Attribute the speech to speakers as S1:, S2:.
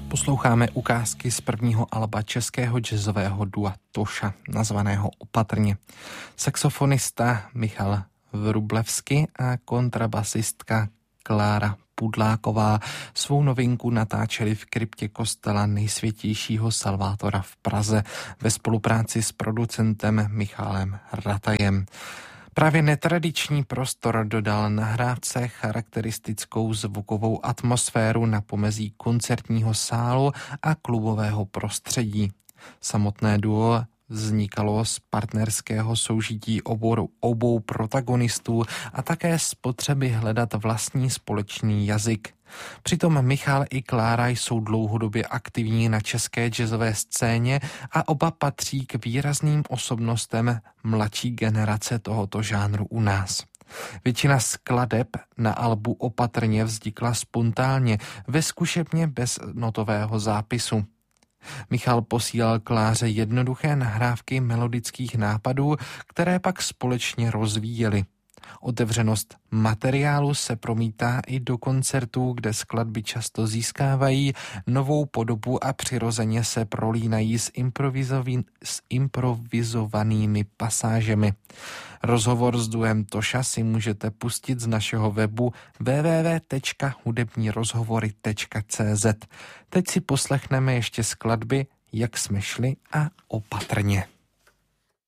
S1: Posloucháme ukázky z prvního alba českého jazzového dua Toša, nazvaného Opatrně. Saxofonista Michal Wrublewski a kontrabasistka Klára Pudláková svou novinku natáčeli v kryptě kostela Nejsvětějšího Salvátora v Praze ve spolupráci s producentem Michalem Ratajem. Právě netradiční prostor dodal nahrávce charakteristickou zvukovou atmosféru na pomezí koncertního sálu a klubového prostředí. Samotné duo vznikalo z partnerského soužití obou protagonistů a z potřeby hledat vlastní společný jazyk. Přitom Michal i Klára jsou dlouhodobě aktivní na české jazzové scéně a oba patří k výrazným osobnostem mladší generace tohoto žánru u nás. Většina skladeb na albu Opatrně vznikla spontánně, ve zkušebně bez notového zápisu. Michal posílal Kláře jednoduché nahrávky melodických nápadů, které pak společně rozvíjeli. Otevřenost materiálu se promítá i do koncertů, kde skladby často získávají novou podobu a přirozeně se prolínají s improvizovanými pasážemi. Rozhovor s duem Toša si můžete pustit z našeho webu www.hudebnirozhovory.cz. Teď si poslechneme ještě skladby Jak jsme šli a Opatrně.